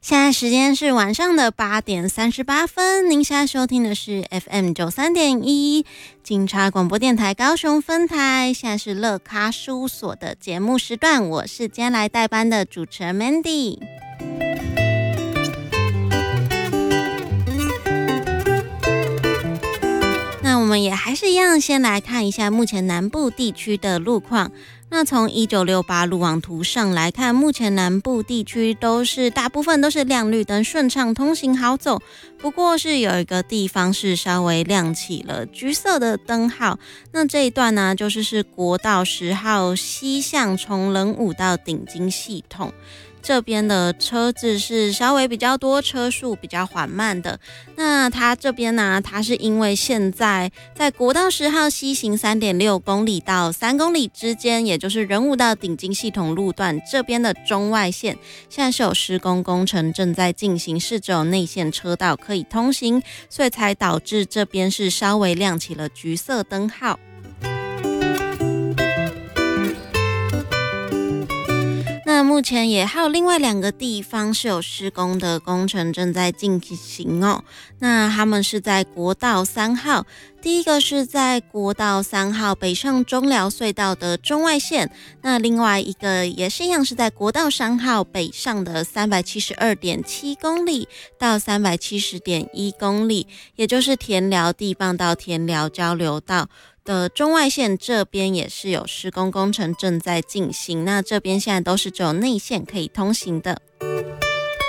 现在时间是晚上的8:38，您现在收听的是 FM93.1警察广播电台高雄分台，现在是乐咖事务所的节目时段，我是今天来代班的主持人 Mandy。那我们也还是一样，先来看一下目前南部地区的路况。那从1968路网图上来看，目前南部地区大部分都是亮绿灯，顺畅通行好走。不过是有一个地方是稍微亮起了橘色的灯号，那这一段呢，是国道10号西向从仁武到顶金系统。这边的车子是稍微比较多，车速比较缓慢的。那它这边呢，它是因为现在在国道10号西行3.6公里到3公里之间，也就是仁武到顶金系统路段这边的中外线，现在是有施工工程正在进行，是只有内线车道可以通行，所以才导致这边是稍微亮起了橘色灯号。那目前也还有另外2个地方是有施工的工程正在进行哦。那他们是在国道3号，第一个是在国道3号北上中寮隧道的中外线，那另外一个也是一样是在国道3号北上的372.7公里到370.1公里，也就是田寮地磅到田寮交流道的中外线，这边也是有施工工程正在进行，那这边现在都是只有内线可以通行的。